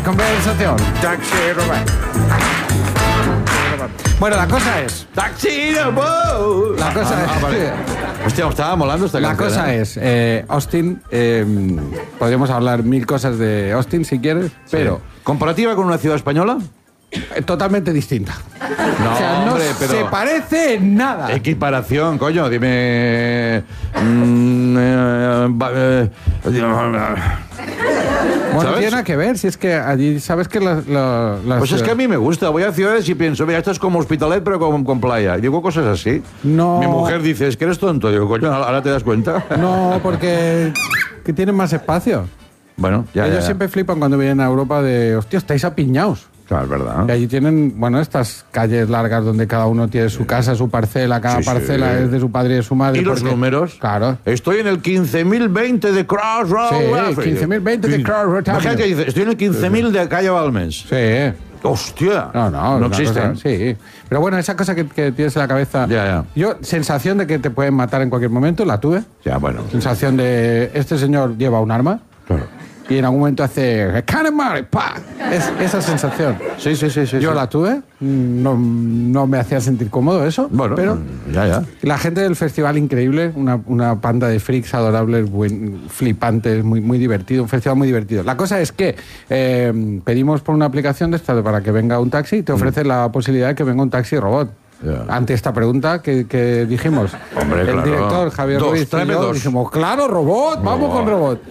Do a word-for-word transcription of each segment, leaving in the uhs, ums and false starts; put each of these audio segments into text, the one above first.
Conversación. Taxi robot. Bueno, la cosa es... ¡Taxi robot! La cosa ah, es... Ah, vale. Hostia, me estaba molando esta La canción. cosa ¿eh? es, eh, Austin, eh, podríamos hablar mil cosas de Austin si quieres, pero... Sí. ¿Comparativa con una ciudad española? eh, totalmente distinta. No, o sea, no hombre, pero... se parece en nada. Equiparación, coño, dime... mm, eh, va- eh, Bueno, ¿sabes? tiene nada que ver, si es que allí, ¿sabes que las... la- las Pues es que a mí me gusta. Voy a ciudades y pienso, mira, esto es como Hospitalet, pero con, con playa. Y digo cosas así. No. Mi mujer dice, es que eres tonto. Digo, coño, ahora te das cuenta. No, porque que tienen más espacio. Bueno, ya, Ellos ya, ya. siempre flipan cuando vienen a Europa de, hostia, estáis apiñados. Claro, es verdad. Y allí tienen, bueno, estas calles largas donde cada uno tiene su casa, su parcela, cada Sí, sí. parcela es de su padre y de su madre. ¿Y los porque- números? Claro. Estoy en el quince mil veinte de Crossroads. Sí, Avenue. quince mil veinte de Crossroads Imagínate Avenue. que dice, estoy en el quince mil de Calle Balmes. Sí. ¡Hostia! No, no. No una existen. cosa- sí. Pero bueno, esa cosa que, que tienes en la cabeza. Ya, ya. Yo, sensación de que te pueden matar en cualquier momento, la tuve. Ya, bueno. Sensación de, este señor lleva un arma. Claro. Y en algún momento hace, ¡Canemare! ¡Pa! Es, esa sensación. Sí, sí, sí, sí. Yo sí. la tuve, no, no me hacía sentir cómodo eso, Bueno, pero ya, ya. la gente del festival increíble, una, una panda de freaks adorables, buen- flipantes, muy, muy divertido, un festival muy divertido. La cosa es que eh, pedimos por una aplicación de esta para que venga un taxi y te ofrece la posibilidad de que venga un taxi robot. Ya. Ante esta pregunta que, que dijimos, Hombre, el claro. director Javier Dos, Ruiz y tráeme yo dos. dijimos, claro, robot, vamos Robot. con robot.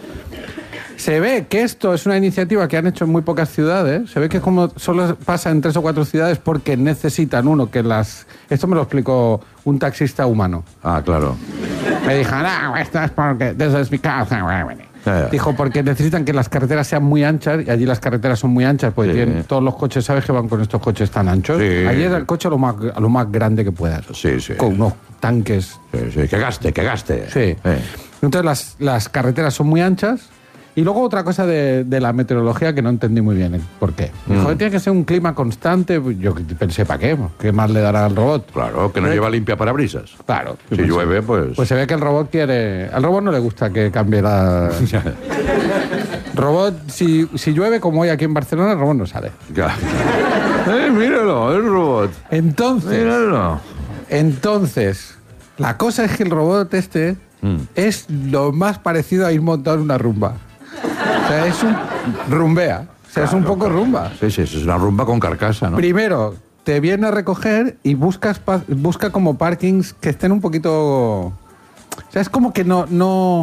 Se ve que esto es una iniciativa que han hecho en muy pocas ciudades. Se ve que como solo pasa en tres o cuatro ciudades porque necesitan uno que las... Esto me lo explicó un taxista humano. Ah, claro. Me dijo, no, esto es porque... This is because-" Ya, ya. Dijo, porque necesitan que las carreteras sean muy anchas y allí las carreteras son muy anchas, pues Sí. tienen todos los coches, ¿sabes que van con estos coches tan anchos? Sí. Allí es el coche a lo más, a lo más grande que puedas. Sí, sí. Con unos tanques. Sí, sí. Que gaste, que gaste. Sí. Eh. Entonces las, las carreteras son muy anchas. Y luego otra cosa de, de la meteorología que no entendí muy bien el por qué. Dijo, Mm. tiene que ser un clima constante. Yo pensé, ¿para qué? ¿Qué más le dará al robot? Claro, que no Eh, lleva limpia parabrisas. Claro. Si Pues- llueve, pues... Pues se ve que el robot quiere... Al robot no le gusta que cambie la... Robot, si, si llueve como hoy aquí en Barcelona, el robot no sale. Ya. Eh, míralo, el robot. Entonces, Míralo. entonces, la cosa es que el robot este Mm. es lo más parecido a ir montado en una rumba. O sea, es un rumbea. O sea, es un Claro, poco claro. rumba. Sí, sí, es una rumba con carcasa, ¿no? Primero, te viene a recoger y buscas pa- busca como parkings que estén un poquito... O sea, es como que no... no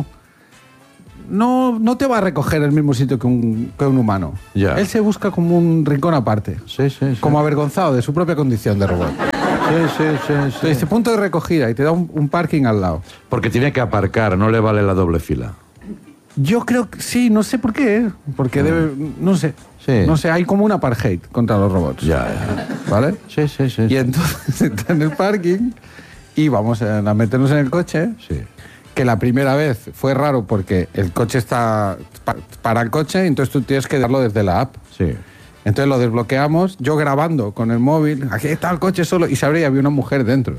no, no te va a recoger el mismo sitio que un, que un humano. Ya. Él se busca como un rincón aparte. Sí, sí, sí. Como avergonzado de su propia condición de robot. Sí, sí, sí, sí. Te dice punto de recogida y te da un, un parking al lado. Porque tiene que aparcar, no le vale la doble fila. Yo creo que sí, no sé por qué. Porque debe. No sé. Sí. No sé, hay como un apartheid contra los robots. Ya, ya. ¿Vale? Sí, sí, sí. Y entonces está en el parking y vamos a a meternos en el coche. Sí. Que la primera vez fue raro porque el coche está. pa- Para el coche y entonces tú tienes que darlo desde la app. Sí. Entonces lo desbloqueamos, yo grabando con el móvil. Aquí está el coche solo y se abre y había una mujer dentro.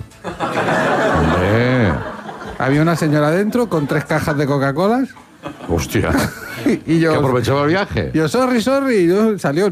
Hombre. Había una señora dentro con tres cajas de Coca-Cola Hostia. y yo. Que aprovechaba el viaje. Yo, sorry, sorry, y yo salió.